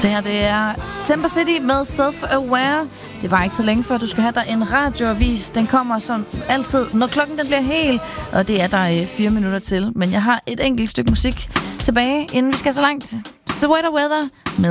Det her, det er Temper City med Self-Aware. Det var ikke så længe før, du skal have dig en radioavis. Den kommer som altid, når klokken den bliver hel, og det er der 4 minutter til. Men jeg har et enkelt stykke musik tilbage, inden vi skal så langt. Sweater Weather med